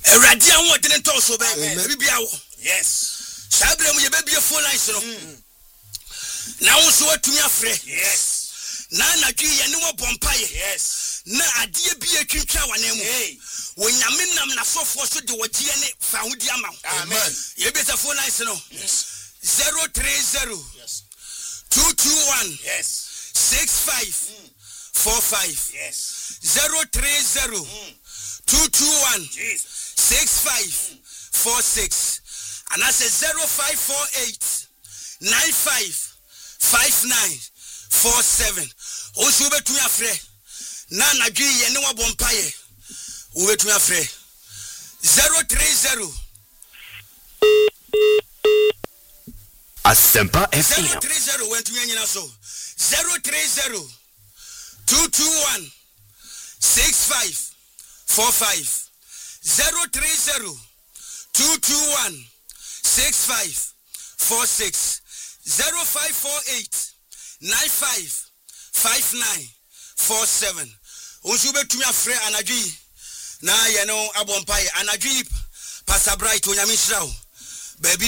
Eradi an what didn't also be biawo. Yes. Sabre mu ye be bie phone lines no. Na wo so atumi afre. Yes. Na anadwi ye ne wo bompaye. Yes. Na adie bi atwitwa wanemu. Wonyame nam na sofo so de wogie ne fa hodi ama. Amen. Ye be phone lines no. Yes. 030 Yes. 221 yes 6545 yes 030 221 6546 and I say 0548 95 5947 also be to me afre na nadwi ye ne wabon paye wo be to me afre 030 Asempa FM 030 went to me so 030 221 6545 030 221 6546 0548 95 5947 Onsu betumi afre anadwi na ye no abompai anadwi Pastor Bright onyame hira o baby